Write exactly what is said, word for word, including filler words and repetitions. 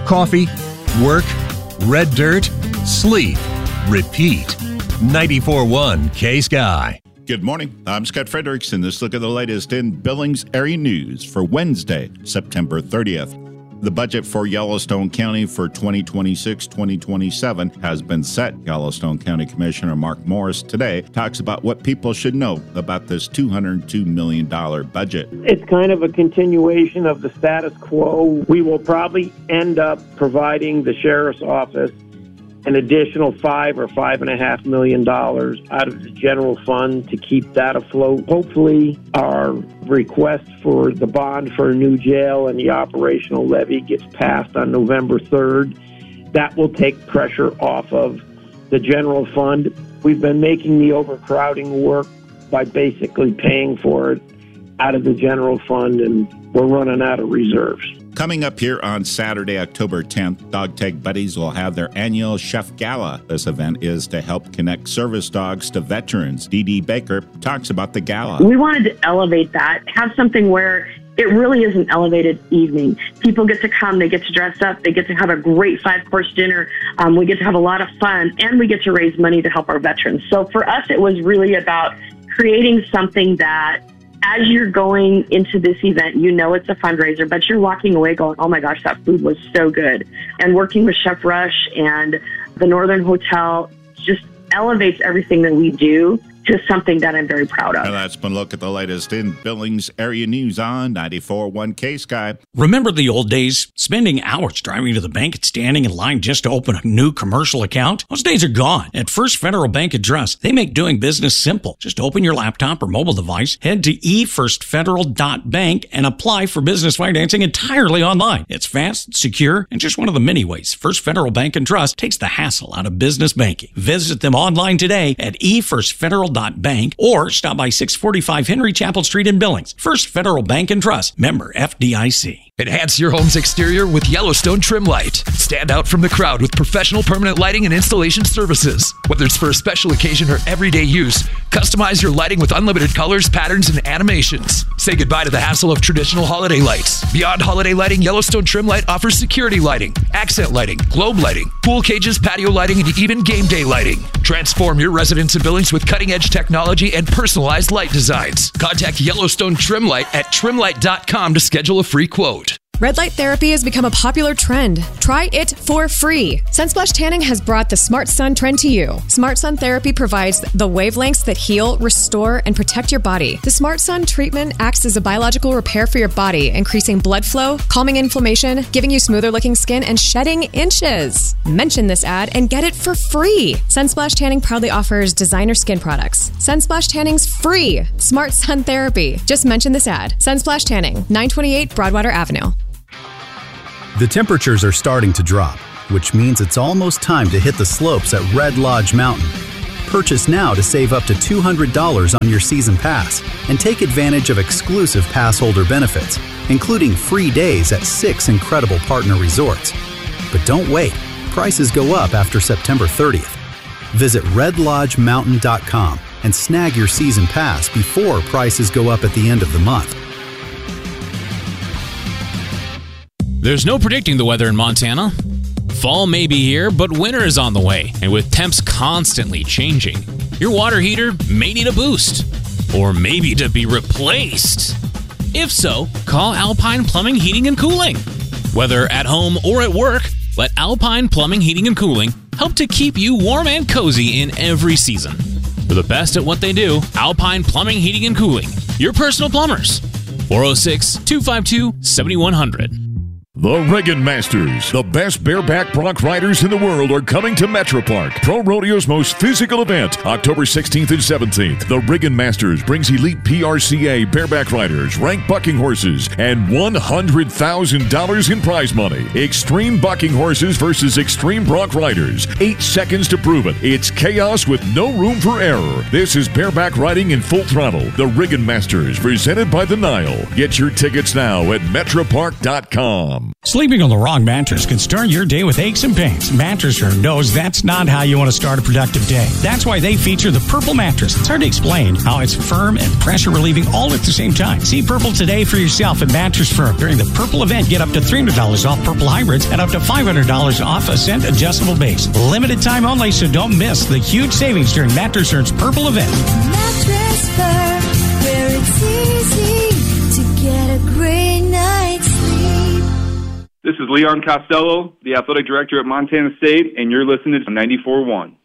Coffee, work, red dirt, sleep, repeat. ninety-four point one K-Sky. Good morning. I'm Scott Fredericks, and this look at the latest in Billings area news for Wednesday, September thirtieth. The budget for Yellowstone County for twenty twenty-six to twenty twenty-seven has been set. Yellowstone County Commissioner Mark Morris today talks about what people should know about this two hundred two million dollars budget. It's kind of a continuation of the status quo. We will probably end up providing the sheriff's office an additional five or five and a half million dollars out of the general fund to keep that afloat. Hopefully our request for the bond for a new jail and the operational levy gets passed on November third. That will take pressure off of the general fund. We've been making the overcrowding work by basically paying for it out of the general fund, and we're running out of reserves. Coming up here on Saturday, October tenth, Dog Tag Buddies will have their annual Chef Gala. This event is to help connect service dogs to veterans. Dee Dee Baker talks about the gala. We wanted to elevate that, have something where it really is an elevated evening. People get to come, they get to dress up, they get to have a great five-course dinner. Um, we get to have a lot of fun, and we get to raise money to help our veterans. So for us, it was really about creating something that as you're going into this event, you know it's a fundraiser, but you're walking away going, oh my gosh, that food was so good. And working with Chef Rush and the Northern Hotel just elevates everything that we do to something that I'm very proud of. And that's been a look at the latest in Billings area news on ninety-four point one K-Sky. Remember the old days? Spending hours driving to the bank and standing in line just to open a new commercial account? Those days are gone. At First Federal Bank and Trust, they make doing business simple. Just open your laptop or mobile device, head to e first federal dot bank and apply for business financing entirely online. It's fast, secure, and just one of the many ways First Federal Bank and Trust takes the hassle out of business banking. Visit them online today at e first federal dot bank or stop by six forty-five Henry Chapel Street in Billings. First Federal Bank and Trust, member F D I C. Enhance your home's exterior with Yellowstone Trim Light. Stand out from the crowd with professional permanent lighting and installation services. Whether it's for a special occasion or everyday use, customize your lighting with unlimited colors, patterns, and animations. Say goodbye to the hassle of traditional holiday lights. Beyond holiday lighting, Yellowstone Trim Light offers security lighting, accent lighting, globe lighting, pool cages, patio lighting, and even game day lighting. Transform your residence in Billings with cutting-edge technology and personalized light designs. Contact Yellowstone Trim Light at trim light dot com to schedule a free quote. Red light therapy has become a popular trend. Try it for free. Sunsplash Tanning has brought the Smart Sun trend to you. Smart Sun therapy provides the wavelengths that heal, restore, and protect your body. The Smart Sun treatment acts as a biological repair for your body, increasing blood flow, calming inflammation, giving you smoother looking skin, and shedding inches. Mention this ad and get it for free. Sunsplash Tanning proudly offers designer skin products. Sunsplash Tanning's free. Smart Sun therapy. Just mention this ad. Sunsplash Tanning, nine twenty-eight Broadwater Avenue. The temperatures are starting to drop, which means it's almost time to hit the slopes at Red Lodge Mountain. Purchase now to save up to two hundred dollars on your season pass and take advantage of exclusive pass holder benefits, including free days at six incredible partner resorts. But don't wait. Prices go up after September thirtieth. Visit red lodge mountain dot com and snag your season pass before prices go up at the end of the month. There's no predicting the weather in Montana. Fall may be here, but winter is on the way, and with temps constantly changing, your water heater may need a boost, or maybe to be replaced. If so, call Alpine Plumbing, Heating, and Cooling. Whether at home or at work, let Alpine Plumbing, Heating, and Cooling help to keep you warm and cozy in every season. For the best at what they do, Alpine Plumbing, Heating, and Cooling, your personal plumbers. four oh six, two five two, seven one zero zero. The Riggin Masters, the best bareback bronc riders in the world, are coming to Metro Park, Pro Rodeo's most physical event, October sixteenth and seventeenth. The Riggin Masters brings elite P R C A bareback riders, ranked bucking horses, and one hundred thousand dollars in prize money. Extreme bucking horses versus extreme bronc riders. Eight seconds to prove it. It's chaos with no room for error. This is bareback riding in full throttle. The Riggin Masters, presented by the Nile. Get your tickets now at metro park dot com. com. Sleeping on the wrong mattress can start your day with aches and pains. Mattress Firm knows that's not how you want to start a productive day. That's why they feature the Purple mattress. It's hard to explain how it's firm and pressure relieving all at the same time. See Purple today for yourself at Mattress Firm. During the Purple event, get up to three hundred dollars off Purple hybrids and up to five hundred dollars off Ascent adjustable base. Limited time only, so don't miss the huge savings during Mattress Firm's Purple event. Mattress Firm, where it's easy to get a great night's sleep. This is Leon Costello, the athletic director at Montana State, and you're listening to ninety-four point one.